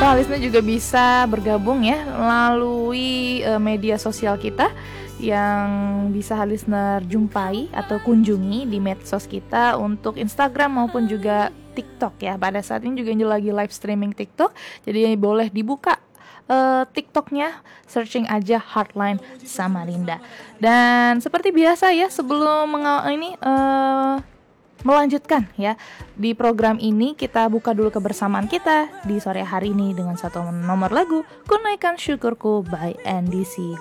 Atau listener juga bisa bergabung ya melalui media sosial kita yang bisa listener jumpai atau kunjungi di medsos kita untuk Instagram maupun juga TikTok ya. Pada saat ini juga lagi live streaming TikTok, jadi boleh dibuka TikToknya, searching aja Heartline Samarinda. Dan seperti biasa ya, sebelum melanjutkan ya di program ini, kita buka dulu kebersamaan kita di sore hari ini dengan satu nomor lagu Kunaikan Syukurku by NDC.